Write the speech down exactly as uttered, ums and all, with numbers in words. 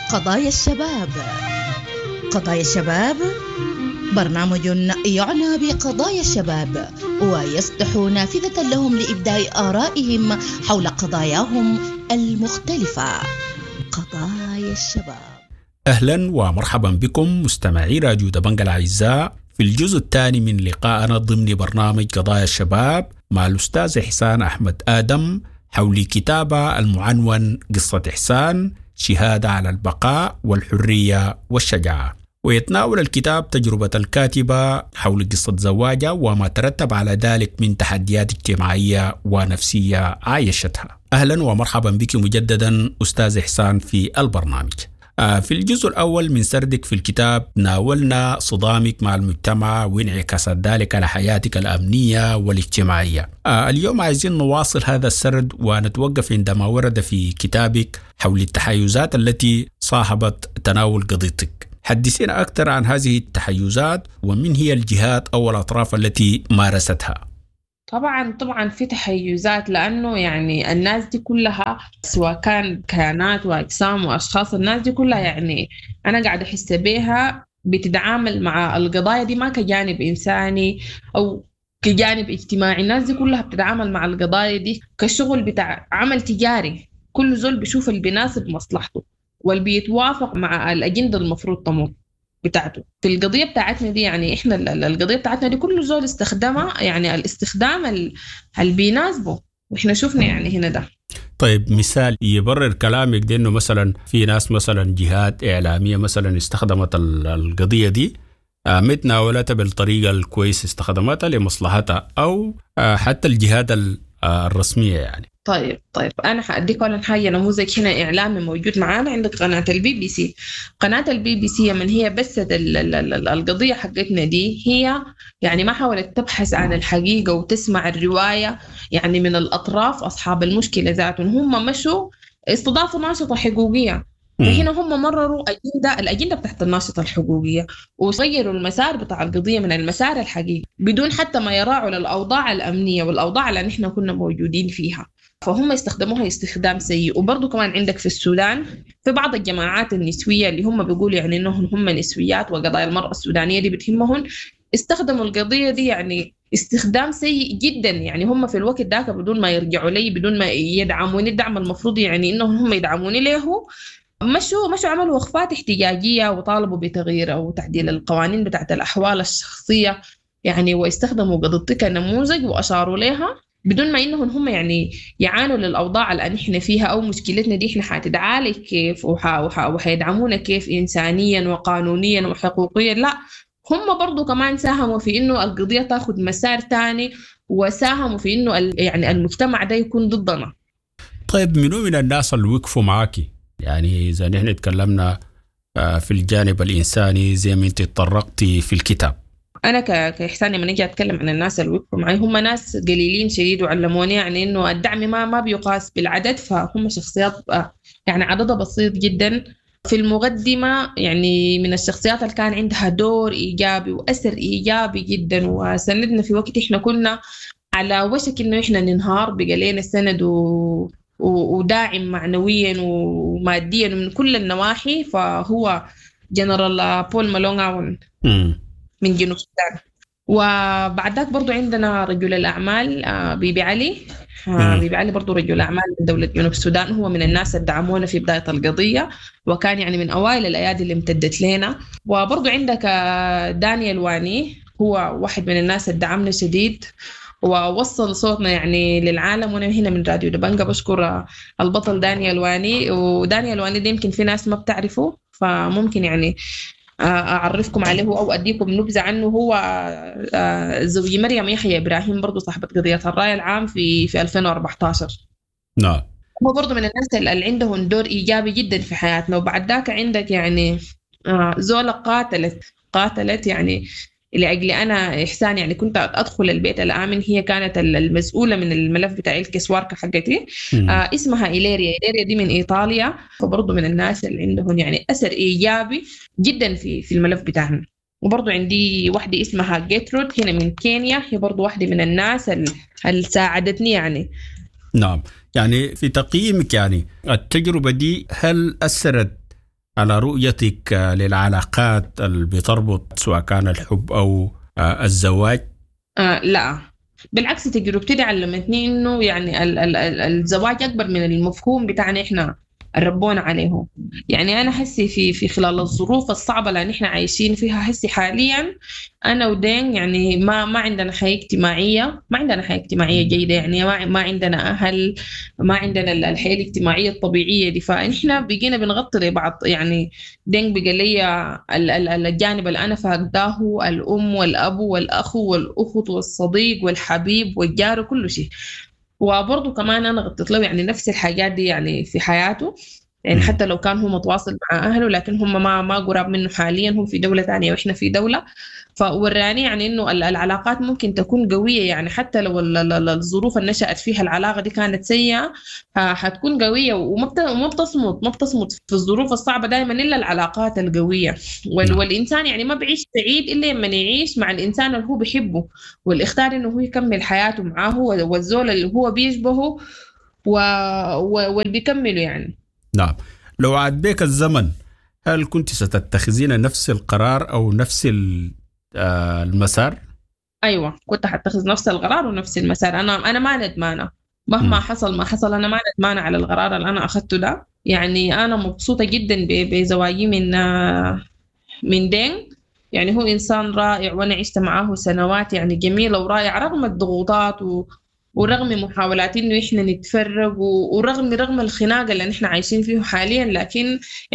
قضايا الشباب. قضايا الشباب برنامج يعنى بقضايا الشباب ويصبح نافذة لهم لإبداء آرائهم حول قضاياهم المختلفة. قضايا الشباب. أهلا ومرحبا بكم مستمعي راديو دبنج الأعزاء في الجزء الثاني من لقائنا ضمن برنامج قضايا الشباب مع الأستاذ إحسان أحمد آدم حول كتابة المعنون قصة إحسان، شهادة على البقاء والحرية والشجاعة. ويتناول الكتاب تجربة الكاتبة حول قصة زواجها وما ترتب على ذلك من تحديات اجتماعية ونفسية عايشتها. أهلا ومرحبا بك مجددا أستاذ إحسان في البرنامج. في الجزء الأول من سردك في الكتاب ناولنا صدامك مع المجتمع وانعكاس ذلك على حياتك الأمنية والاجتماعية. اليوم عايزين نواصل هذا السرد ونتوقف عندما ورد في كتابك حول التحيزات التي صاحبت تناول قضيتك. حدثينا أكثر عن هذه التحيزات ومن هي الجهات أو الأطراف التي مارستها. طبعا طبعا في تحيزات، لأنه يعني الناس دي كلها سواء كان كيانات وأجسام وأشخاص، الناس دي كلها يعني أنا قاعدة أحس بيها بتتعامل مع القضايا دي ما كجانب إنساني أو كجانب اجتماعي. الناس دي كلها بتتعامل مع القضايا دي كشغل بتاع عمل تجاري، كل زول بيشوف اللي بيناسب مصلحته واللي بيتوافق مع الأجندة المفروض تمر بتاعته. في القضية بتاعتنا دي يعني إحنا القضية بتاعتنا دي كل زول استخدامها يعني الاستخدام اللي بيناسبه، وإحنا شفنا يعني هنا ده. طيب مثال يبرر كلامك دي إنه مثلا في ناس مثلا جهات إعلامية مثلا استخدمت القضية دي متناولتها بالطريقة الكويس، استخدمتها لمصلحتها، أو حتى الجهات الرسمية يعني. طيب طيب أنا حأديك أولا حاجة نموذج هنا إعلامي موجود معانا. عندك قناة البي بي سي. قناة البي بي سي من هي بست القضية حقتنا دي، هي يعني ما حاولت تبحث عن الحقيقة وتسمع الرواية يعني من الأطراف أصحاب المشكلة ذاتهم. هم مشوا استضافوا ناشطة حقوقية، فهنا هم مرروا أجندة الأجندة بتاعت الناشطة الحقوقية وغيروا المسار بتاع القضية من المسار الحقيقي بدون حتى ما يراعوا للأوضاع الأمنية والأوضاع اللي نحن كنا موجودين فيها. فهم استخدموها استخدام سيء. وبرضو كمان عندك في السودان في بعض الجماعات النسوية اللي هم بيقولوا يعني إنهم هم نسويات وقضايا المرأة السودانية دي بتهمهم، استخدموا القضية دي يعني استخدام سيء جدا. يعني هم في الوقت ذاك بدون ما يرجعوا لي، بدون ما يدعموني الدعم المفروض يعني إنهم هم يدعموني له، مشوا مشوا عملوا وقفات احتجاجية وطالبوا بتغيير أو تعديل القوانين بتاعت الأحوال الشخصية يعني، واستخدموا قضيتي كنموذج وأشاروا لها بدون ما إنهم هم يعني يعانوا للأوضاع اللي نحن فيها أو مشكلتنا دي إحنا حتتعالج كيف وحيدعمونا كيف إنسانيا وقانونيا وحقوقيا. لا، هم برضو كمان ساهموا في إنه القضية تأخذ مسار تاني، وساهموا في إنه يعني المجتمع ده يكون ضدنا. طيب منو من الناس اللي وقفوا معاكي؟ يعني إذا نحن تكلمنا في الجانب الإنساني زي ما أنت تطرقتي في الكتاب. أنا كإحسان لما نجي أتكلم عن الناس اللي وقفوا معي هم ناس قليلين شديد وعلموني يعني إنه الدعم ما ما بيقاس بالعدد، فهم شخصيات يعني عددها بسيط جدا. في المقدمة يعني من الشخصيات اللي كان عندها دور إيجابي وأثر إيجابي جدا وسندنا في وقت إحنا كنا على وشك إنه إحنا ننهار، بقى لنا السند و وداعم معنويا وماديا من كل النواحي، فهو جنرال بول مالونغ من جنوب السودان. وبعد ذاك برضو عندنا رجل الأعمال بيبي علي. بيبي علي برضو رجل أعمال من دولة جنوب السودان، هو من الناس اللي دعمونا في بداية القضية وكان يعني من أوائل الأيادي اللي امتدت لنا. وبرضو عندك دانيال واني، هو واحد من الناس اللي دعمنا شديد ووصل صوتنا يعني للعالم. وانا هنا من راديو دبنجة بشكر البطل دانيال واني. ودانيال واني دي يمكن في ناس ما بتعرفه، فممكن يعني أعرفكم عليه أو أديكم نبذة عنه. هو زوجي مريم يحيى إبراهيم برضو صاحبة قضية الرأي العام في في ألفين وأربعة عشر. نعم. هو برضو من الناس اللي عندهم دور إيجابي جدا في حياتنا. وبعد ذاك عندك يعني زولة قاتلت قاتلت يعني لأجل أنا إحسان يعني كنت أدخل البيت الآمن. هي كانت المسؤولة من الملف بتاع الكسواركة حقتي. آه اسمها إيليريا. إيليريا دي من إيطاليا، فبرضو من الناس اللي عندهم يعني أثر إيجابي جدا في في الملف بتاعنا. وبرضو عندي واحدة اسمها جيترود هنا من كينيا، هي برضو واحدة من الناس اللي ساعدتني يعني. نعم، يعني في تقييمك يعني التجربة دي هل أثرت على رؤيتك للعلاقات اللي بتربط سواء كان الحب أو الزواج؟ آه لا بالعكس، تجربتي دي علمتني إنه يعني ال- ال- ال- الزواج أكبر من المفهوم بتاعنا إحنا ربونا عليه. يعني أنا حسي في في خلال الظروف الصعبة اللي نحن عايشين فيها، حسي حاليا أنا ودين يعني ما ما عندنا حياة اجتماعية، ما عندنا حياة اجتماعية جيدة، يعني ما ما عندنا أهل، ما عندنا الحياة الاجتماعية الطبيعية دي، فنحن بقينا بنغطي لبعض. يعني دين بقى لي ال- ال- الجانب اللي أنا فاقداه، الأم والأب والأخ والأخت والصديق والحبيب والجار وكل شيء. وبرضه كمان أنا غطيت له يعني نفس الحاجات دي يعني في حياته، يعني حتى لو كان هو متواصل مع أهله لكن هم ما ما قراب منه حاليا، هم في دولة تانية وإحنا في دولة. فوراني يعني إنه ال- العلاقات ممكن تكون قوية، يعني حتى لو ال- ال- الظروف اللي نشأت فيها العلاقة دي كانت سيئة ه- حتكون قوية، وما بت- وما بتصمت ما بتصمت في الظروف الصعبة دائما إلا العلاقات القوية. وال- نعم. والإنسان يعني ما بيعيش سعيد إلا لما يعيش مع الإنسان اللي هو بيحبه، والاختار إنه هو يكمل حياته معاه، والزول اللي هو بيشبهه و... و... واللي بيكمله يعني. نعم. لو عاد بيك الزمن، هل كنت ستتخذين نفس القرار أو نفس ال- آه، المسار؟ ايوه كنت حتخذ نفس القرار ونفس المسار. انا انا ما ندمانه مهما م. حصل ما حصل، انا ما ندمانه على القرار اللي انا اخذته ده. يعني انا مبسوطه جدا ب- بزواجي من آه، من دين. يعني هو انسان رائع وانا عشت معاه سنوات يعني جميله ورائعه رغم الضغوطات و... ورغم محاولات انه احنا نتفرق و... ورغم رغم الخناقه اللي نحن عايشين فيه حاليا، لكن